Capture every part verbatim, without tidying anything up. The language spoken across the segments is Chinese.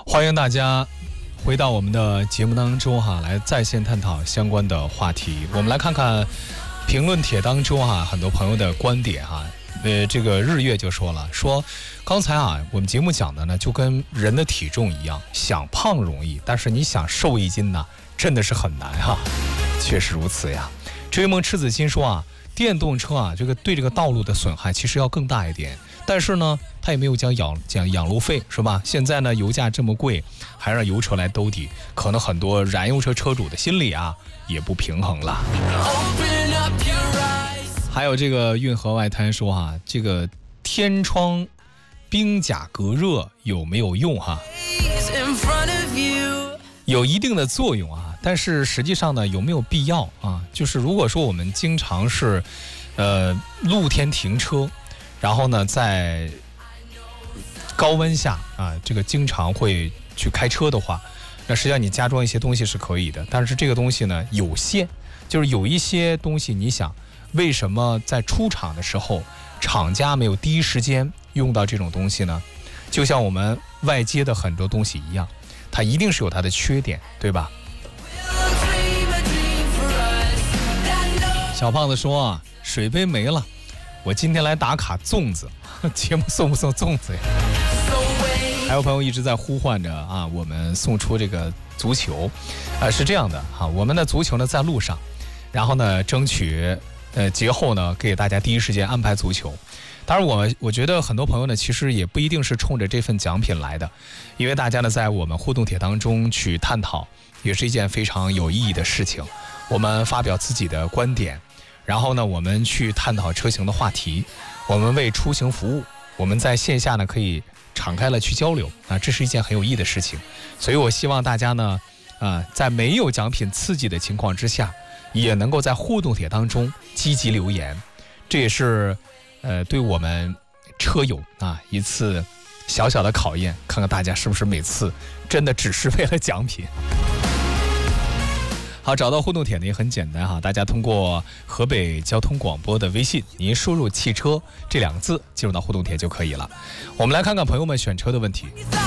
欢迎大家回到我们的节目当中哈，来在线探讨相关的话题。我们来看看评论帖当中哈，很多朋友的观点哈。呃，这个日月就说了，说刚才啊，我们节目讲的呢，就跟人的体重一样，想胖容易，但是你想瘦一斤呢，真的是很难哈。确实如此呀。追梦赤子心说啊，电动车啊，这个对这个道路的损害其实要更大一点，但是呢，它也没有讲养讲养路费是吧？现在呢，油价这么贵，还让油车来兜底，可能很多燃油车车主的心里啊也不平衡了。还有这个运河外滩说哈、啊，这个天窗冰甲隔热有没有用哈？有一定的作用啊，但是实际上呢，有没有必要啊？就是如果说我们经常是，呃，露天停车，然后呢，在高温下啊，这个经常会去开车的话，那实际上你加装一些东西是可以的，但是这个东西呢有限，就是有一些东西你想。为什么在出厂的时候，厂家没有第一时间用到这种东西呢？就像我们外接的很多东西一样，它一定是有它的缺点，对吧？小胖子说啊，水杯没了，我今天来打卡粽子，节目送不送粽子呀？还有朋友一直在呼唤着啊，我们送出这个足球，呃，是这样的啊，我们的足球呢在路上，然后呢争取。呃，节后呢，给大家第一时间安排足球。当然我，我我觉得很多朋友呢，其实也不一定是冲着这份奖品来的，因为大家呢，在我们互动帖当中去探讨，也是一件非常有意义的事情。我们发表自己的观点，然后呢，我们去探讨车型的话题，我们为出行服务，我们在线下呢可以敞开了去交流啊，这是一件很有意义的事情。所以我希望大家呢，啊，在没有奖品刺激的情况之下。也能够在互动帖当中积极留言，这也是呃对我们车友啊一次小小的考验，看看大家是不是每次真的只是为了奖品。好，找到互动帖呢也很简单哈，大家通过河北交通广播的微信，您输入汽车这两个字进入到互动帖就可以了。我们来看看朋友们选车的问题。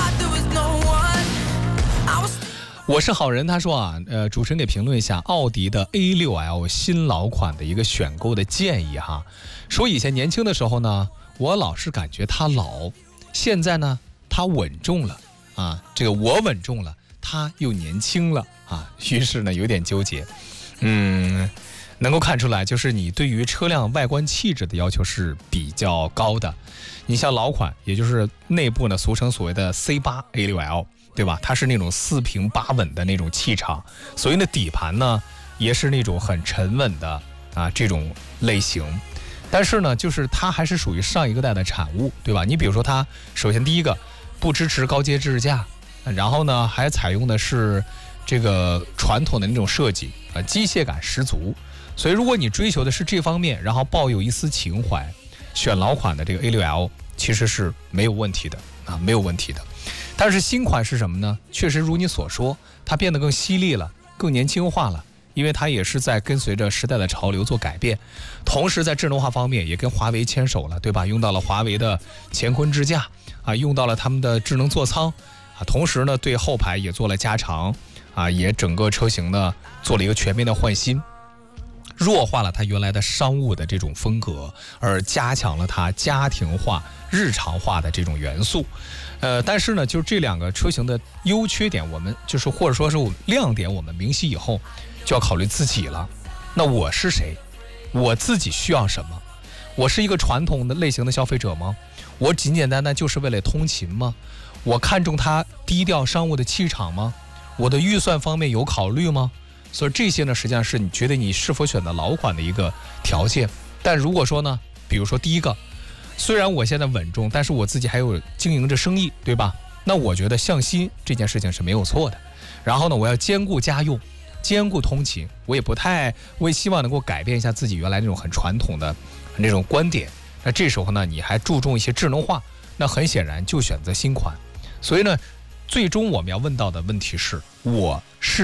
我是好人，他说啊，呃，主持人给评论一下奥迪的 A 六 L 新老款的一个选购的建议哈。说以前年轻的时候呢，我老是感觉它老，现在呢，它稳重了啊，这个我稳重了，它又年轻了啊，于是呢有点纠结。嗯，能够看出来，就是你对于车辆外观气质的要求是比较高的。你像老款，也就是内部呢，俗称所谓的 C 八 A 六 L。对吧？它是那种四平八稳的那种气场，所以呢，底盘呢也是那种很沉稳的啊这种类型。但是呢，就是它还是属于上一个代的产物，对吧？你比如说它，首先第一个不支持高阶支架，然后呢还采用的是这个传统的那种设计啊，机械感十足。所以如果你追求的是这方面，然后抱有一丝情怀，选老款的这个 A 六 L 其实是没有问题的啊，没有问题的。但是新款是什么呢？确实如你所说，它变得更犀利了，更年轻化了，因为它也是在跟随着时代的潮流做改变。同时在智能化方面也跟华为牵手了，对吧？用到了华为的乾坤支架啊，用到了他们的智能座舱啊，同时呢对后排也做了加长啊，也整个车型呢做了一个全面的换新。弱化了它原来的商务的这种风格，而加强了它家庭化、日常化的这种元素。呃，但是呢，就是这两个车型的优缺点，我们就是或者说是亮点，我们明晰以后，就要考虑自己了。那我是谁？我自己需要什么？我是一个传统的类型的消费者吗？我简简单单就是为了通勤吗？我看重它低调商务的气场吗？我的预算方面有考虑吗？所以这些呢，实际上是你觉得你是否选择老款的一个条件。但如果说呢，比如说第一个，虽然我现在稳重，但是我自己还有经营着生意，对吧？那我觉得向心这件事情是没有错的。然后呢，我要兼顾家用，兼顾通勤，我也不太，我也希望能够改变一下自己原来那种很传统的那种观点。那这时候呢，你还注重一些智能化，那很显然就选择新款。所以呢，最终我们要问到的问题是，我是